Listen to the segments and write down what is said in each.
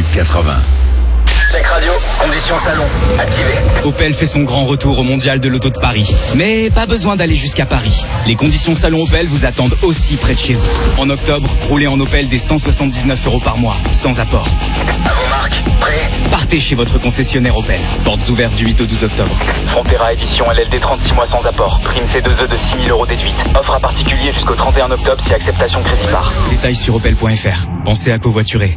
80. Check radio, conditions salon, activé. Opel fait son grand retour au Mondial de l'Auto de Paris. Mais pas besoin d'aller jusqu'à Paris. Les conditions salon Opel vous attendent aussi près de chez vous. En octobre, roulez en Opel dès 179 € par mois, sans apport. À vos marques, prêts? Partez chez votre concessionnaire Opel. Portes ouvertes du 8 au 12 octobre. Frontera édition LLD 36 mois sans apport. Prime C2E de 6 000 € déduite. Offre à particulier jusqu'au 31 octobre si acceptation crédit par. Détails sur opel.fr. Pensez à covoiturer.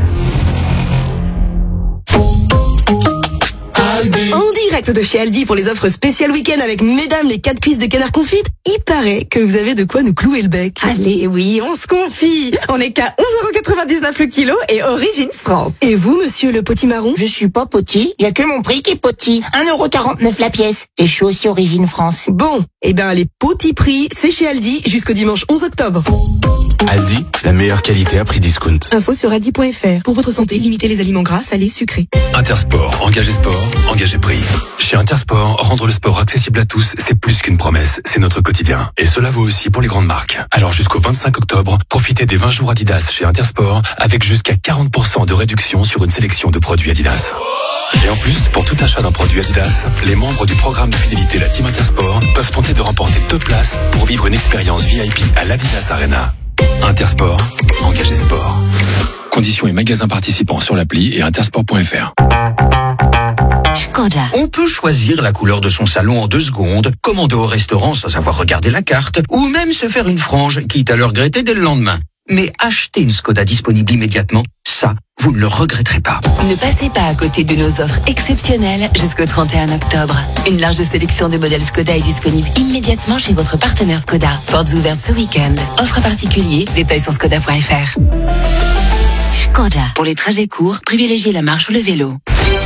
En direct de chez Aldi pour les offres spéciales week-end avec mesdames les 4 cuisses de canard confites, il paraît que vous avez de quoi nous clouer le bec. Allez, oui, on se confie. On est qu'à 11,99 € le kilo et origine France. Et vous, monsieur le potimarron? Je suis pas poti, y a que mon prix qui est poti. 1,49 € la pièce. Et je suis aussi origine France. Bon, eh ben les petits prix, c'est chez Aldi jusqu'au dimanche 11 octobre. Aldi, la meilleure qualité à prix discount. Info sur aldi.fr. Pour votre santé, limitez les aliments gras, salés, sucrés. Intersport, engagez sport, engagez prix. Chez Intersport, rendre le sport accessible à tous, c'est plus qu'une promesse, c'est notre quotidien. Et cela vaut aussi pour les grandes marques. Alors jusqu'au 25 octobre, profitez des 20 jours Adidas chez Intersport avec jusqu'à 40% de réduction sur une sélection de produits Adidas. Et en plus, pour tout achat d'un produit Adidas, les membres du programme de fidélité La Team Intersport peuvent tenter de remporter 2 places pour vivre une expérience VIP à l'Adidas Arena. Intersport, engagez sport. Conditions et magasins participants sur l'appli et intersport.fr. Skoda. On peut choisir la couleur de son salon en 2 secondes, commander au restaurant sans avoir regardé la carte, ou même se faire une frange, quitte à le regretter dès le lendemain. Mais acheter une Skoda disponible immédiatement, ça, vous ne le regretterez pas. Ne passez pas à côté de nos offres exceptionnelles jusqu'au 31 octobre. Une large sélection de modèles Skoda est disponible immédiatement chez votre partenaire Skoda. Portes ouvertes ce week-end. Offre à particulier, détails sur skoda.fr. Skoda. Pour les trajets courts, privilégiez la marche ou le vélo.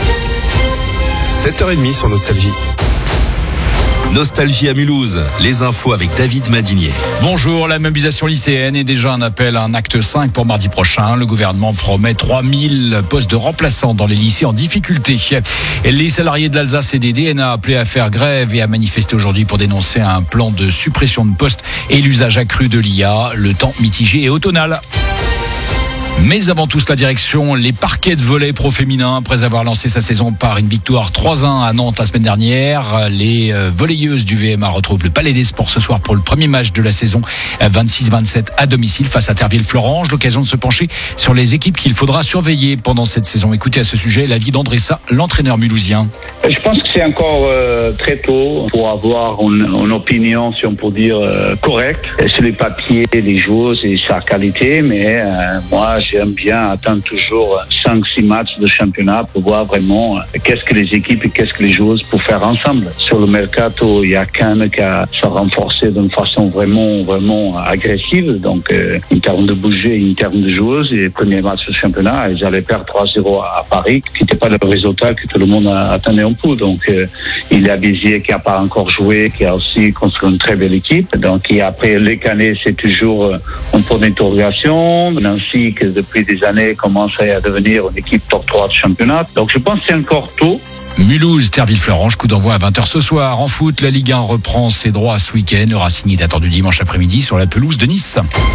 7h30 sur Nostalgie. Nostalgie à Mulhouse, les infos avec David Madinier. Bonjour, la mobilisation lycéenne est déjà un appel à un acte 5 pour mardi prochain. Le gouvernement promet 3000 postes de remplaçants dans les lycées en difficulté. Les salariés de l'Alsace et des DNA appelés à faire grève et à manifester aujourd'hui pour dénoncer un plan de suppression de postes et l'usage accru de l'IA, le temps mitigé et automnal. Mais avant tout, la direction, les parquets de volley pro féminin, après avoir lancé sa saison par une victoire 3-1 à Nantes la semaine dernière, les volleyeuses du VMA retrouvent le Palais des Sports ce soir pour le premier match de la saison 26-27 à domicile face à Therville-Florange. L'occasion de se pencher sur les équipes qu'il faudra surveiller pendant cette saison. Écoutez à ce sujet l'avis d'Andressa, l'entraîneur mulhousien. Je pense que c'est encore très tôt pour avoir une opinion, si on peut dire, correcte sur les papiers des joueuses et sa qualité, mais moi j'aime bien attendre toujours 5-6 matchs de championnat pour voir vraiment qu'est-ce que les équipes et qu'est-ce que les joueuses peuvent faire ensemble. Sur le mercato, il y a Cannes qui a se renforcé d'une façon vraiment agressive, donc en termes de budget, en termes de joueuses. Et les premiers matchs de championnat, ils allaient perdre 3-0 à Paris, qui n'était pas le résultat que tout le monde attendait un peu. Donc il y a Béziers qui n'a pas encore joué, qui a aussi construit une très belle équipe. Donc et après les Canets, c'est toujours un point d'interrogation. Nancy, qui depuis des années commence à devenir une équipe top 3 de championnat. Donc je pense que c'est encore tôt. Mulhouse, Therville-Florange, coup d'envoi à 20h ce soir. En foot, la Ligue 1 reprend ses droits ce week-end. Le Racing est attendu dimanche après-midi sur la pelouse de Nice.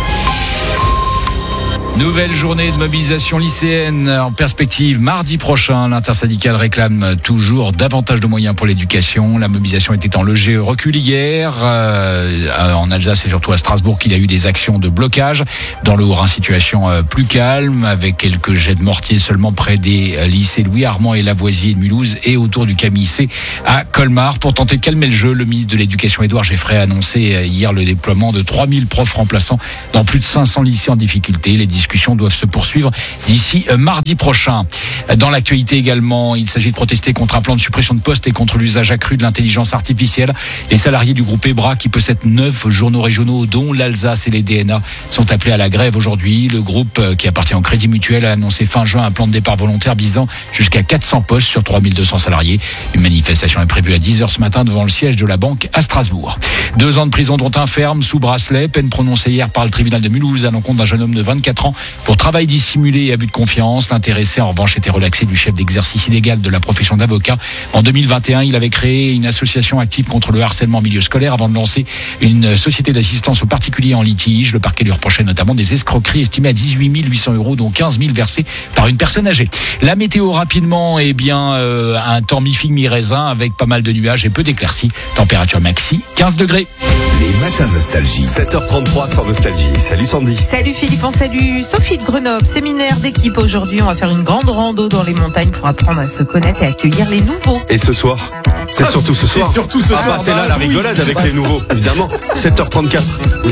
Nouvelle journée de mobilisation lycéenne en perspective mardi prochain. L'intersyndicale réclame toujours davantage de moyens pour l'éducation. La mobilisation était en léger recul hier. En Alsace et surtout à Strasbourg, qu'il y a eu des actions de blocage. Dans le Haut-Rhin, situation plus calme, avec quelques jets de mortier seulement près des lycées Louis Armand et Lavoisier de Mulhouse et autour du Camille C à Colmar. Pour tenter de calmer le jeu, le ministre de l'Éducation Édouard Geoffrey a annoncé hier le déploiement de 3000 profs remplaçants dans plus de 500 lycées en difficulté. Les discussions doivent se poursuivre d'ici mardi prochain. Dans l'actualité également, il s'agit de protester contre un plan de suppression de postes et contre l'usage accru de l'intelligence artificielle. Les salariés du groupe EBRA, qui possède 9 journaux régionaux, dont l'Alsace et les DNA, sont appelés à la grève aujourd'hui. Le groupe, qui appartient au Crédit Mutuel, a annoncé fin juin un plan de départ volontaire visant jusqu'à 400 postes sur 3200 salariés. Une manifestation est prévue à 10h ce matin devant le siège de la banque à Strasbourg. 2 ans de prison dont un ferme sous bracelet, peine prononcée hier par le tribunal de Mulhouse à l'encontre d'un jeune homme de 24 ans ans pour travail dissimulé et abus de confiance. L'intéressé, en revanche, était relaxé du chef d'exercice illégal de la profession d'avocat. En 2021, il avait créé une association active contre le harcèlement en milieu scolaire avant de lancer une société d'assistance aux particuliers en litige. Le parquet lui reprochait notamment des escroqueries estimées à 18 800 €, dont 15 000 versés par une personne âgée. La météo rapidement, un temps mi-figue mi-raisin avec pas mal de nuages et peu d'éclaircies. Température maxi 15 degrés. Les matins nostalgie. 7h33 sur Nostalgie. Salut Sandy. Salut Philippe, salut Sophie de Grenoble. Séminaire d'équipe aujourd'hui. On va faire une grande rando dans les montagnes pour apprendre à se connaître et accueillir les nouveaux. Et ce soir c'est surtout ce soir. C'est surtout ce soir. C'est là la rigolade avec les nouveaux, évidemment. 7h34.